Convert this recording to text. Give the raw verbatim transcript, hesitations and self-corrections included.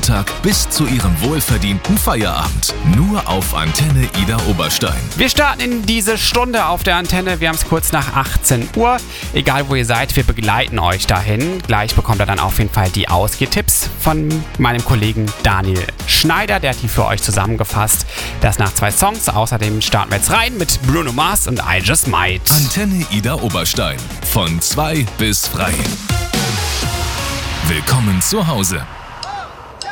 Mittag bis zu Ihrem wohlverdienten Feierabend. Nur auf Antenne Ida Oberstein. Wir starten in diese Stunde auf der Antenne. Wir haben es kurz nach achtzehn Uhr. Egal wo ihr seid, wir begleiten euch dahin. Gleich bekommt ihr dann auf jeden Fall die Ausgehtipps von meinem Kollegen Daniel Schneider. Der hat die für euch zusammengefasst. Das nach zwei Songs. Außerdem starten wir jetzt rein mit Bruno Mars und I Just Might. Antenne Ida Oberstein. Von zwei bis frei. Willkommen zu Hause.